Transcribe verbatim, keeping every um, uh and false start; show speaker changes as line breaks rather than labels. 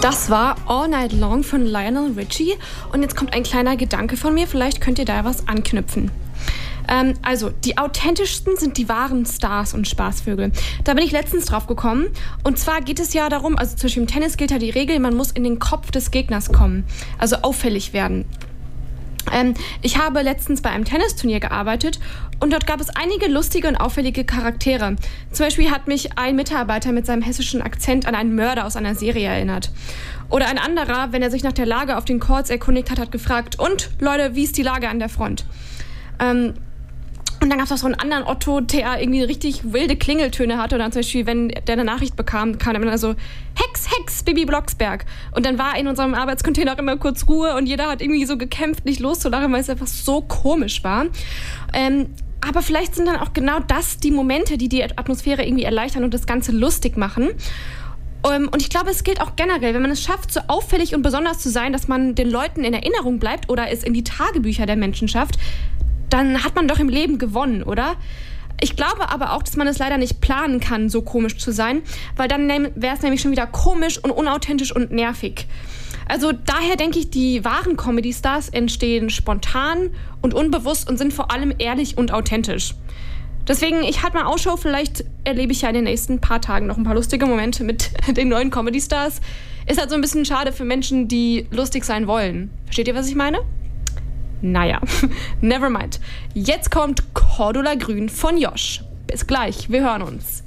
Das war All Night Long von Lionel Richie. Und jetzt kommt ein kleiner Gedanke von mir. Vielleicht könnt ihr da was anknüpfen. Ähm, also, die authentischsten sind die wahren Stars und Spaßvögel. Da bin ich letztens drauf gekommen. Und zwar geht es ja darum, also zum Beispiel im Tennis gilt ja die Regel, man muss in den Kopf des Gegners kommen. Also auffällig werden. Ähm, ich habe letztens bei einem Tennisturnier gearbeitet und dort gab es einige lustige und auffällige Charaktere. Zum Beispiel hat mich ein Mitarbeiter mit seinem hessischen Akzent an einen Mörder aus einer Serie erinnert. Oder ein anderer, wenn er sich nach der Lage auf den Courts erkundigt hat, hat gefragt: Und, Leute, wie ist die Lage an der Front? Ähm, Und dann gab es auch so einen anderen Otto, der irgendwie richtig wilde Klingeltöne hatte. Und dann zum Beispiel, wenn der eine Nachricht bekam, kam dann so: Hex, Hex, Bibi Blocksberg. Und dann war in unserem Arbeitscontainer auch immer kurz Ruhe und jeder hat irgendwie so gekämpft, nicht loszulachen, weil es einfach so komisch war. Ähm, aber vielleicht sind dann auch genau das die Momente, die die Atmosphäre irgendwie erleichtern und das Ganze lustig machen. Um, und ich glaube, es gilt auch generell, wenn man es schafft, so auffällig und besonders zu sein, dass man den Leuten in Erinnerung bleibt oder es in die Tagebücher der Menschen schafft, dann hat man doch im Leben gewonnen, oder? Ich glaube aber auch, dass man es leider nicht planen kann, so komisch zu sein, weil dann wäre es nämlich schon wieder komisch und unauthentisch und nervig. Also daher denke ich, die wahren Comedy-Stars entstehen spontan und unbewusst und sind vor allem ehrlich und authentisch. Deswegen, ich halte mal Ausschau, vielleicht erlebe ich ja in den nächsten paar Tagen noch ein paar lustige Momente mit den neuen Comedy-Stars. Ist halt so ein bisschen schade für Menschen, die lustig sein wollen. Versteht ihr, was ich meine? Naja, never mind. Jetzt kommt Cordula Grün von Josh. Bis gleich, wir hören uns.